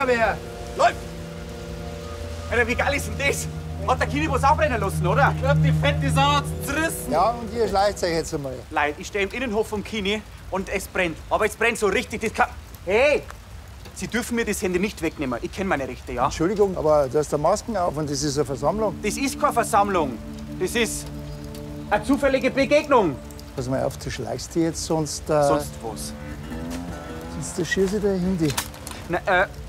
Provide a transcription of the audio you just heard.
Wer? Läuft! Alter, wie geil ist denn das? Hat der Kini was abbrennen lassen, oder? Ich glaub, die fette Sau hat's zerrissen. Ja, und ihr schleicht euch jetzt einmal. Leid, ich stehe im Innenhof vom Kini und es brennt. Aber es brennt so richtig, das kann... Hey! Sie dürfen mir das Handy nicht wegnehmen. Ich kenne meine Rechte, ja? Entschuldigung, aber du hast da Masken auf und das ist eine Versammlung. Das ist keine Versammlung. Das ist eine zufällige Begegnung. Pass mal auf, du schleichst dich jetzt, sonst... Sonst was? Sonst schieße ich dir ein Handy. Na,